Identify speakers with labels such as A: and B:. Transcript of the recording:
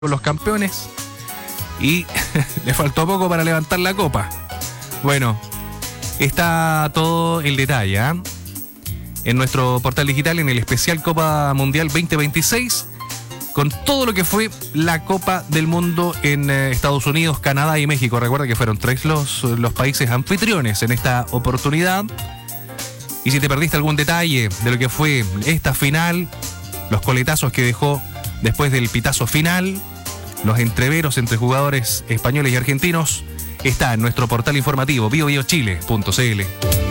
A: los campeones y le faltó poco para levantar la copa. Bueno, está todo el detalle, ¿eh? En nuestro portal digital, en el especial Copa Mundial 2026, con todo lo que fue la Copa del Mundo en Estados Unidos, Canadá y México. Recuerda que fueron 3 los países anfitriones en esta oportunidad. Y si te perdiste algún detalle de lo que fue esta final, los coletazos que dejó después del pitazo final, los entreveros entre jugadores españoles y argentinos, está en nuestro portal informativo biobiochile.cl.